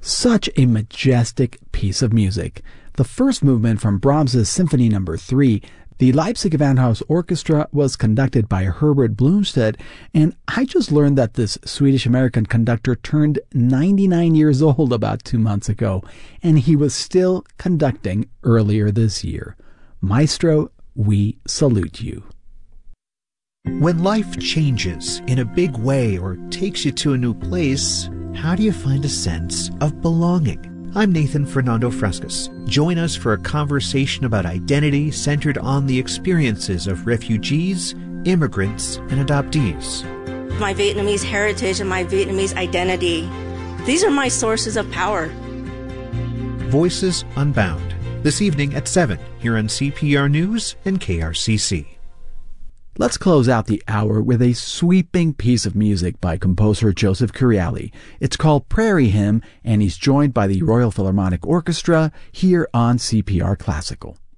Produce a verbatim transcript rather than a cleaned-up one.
Such a majestic piece of music. The first movement from Brahms's Symphony Number three, the Leipzig Gewandhaus Orchestra, was conducted by Herbert Blomstedt, and I just learned that this Swedish-American conductor turned ninety-nine years old about two months ago, and he was still conducting earlier this year. Maestro, we salute you. When life changes in a big way or takes you to a new place, how do you find a sense of belonging? I'm Nathan Fernando Frescas. Join us for a conversation about identity centered on the experiences of refugees, immigrants, and adoptees. My Vietnamese heritage and my Vietnamese identity, these are my sources of power. Voices Unbound, this evening at seven, here on C P R News and K R C C. Let's close out the hour with a sweeping piece of music by composer Joseph Curiali. It's called Prairie Hymn, and he's joined by the Royal Philharmonic Orchestra here on C P R Classical.